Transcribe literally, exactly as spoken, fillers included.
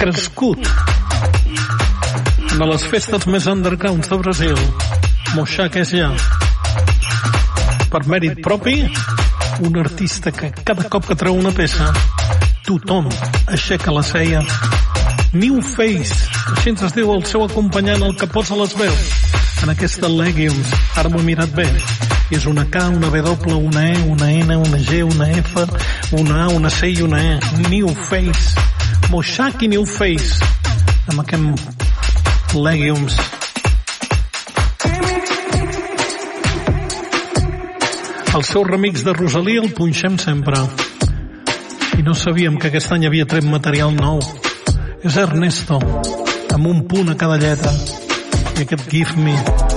crescut de les festes més undergrounds de Brasil. Moixac és ja, per mèrit propi, un artista que cada cop que treu una peça tothom aixeca la ceia. New Face, així ens es diu el seu acompanyant, el que posa les veus en aquesta Legumes. Ara m'ho he mirat bé, és una K, una W, una E, una N, una G, una F, una A, una C i una E. New Face, Moixac i New Face, amb aquest Legumes. El seu remix de Rosalía el punxem sempre. I no sabíem que aquest any havia tret material nou. És Ernesto, amb un punt a cada lletra. I aquest Give Me.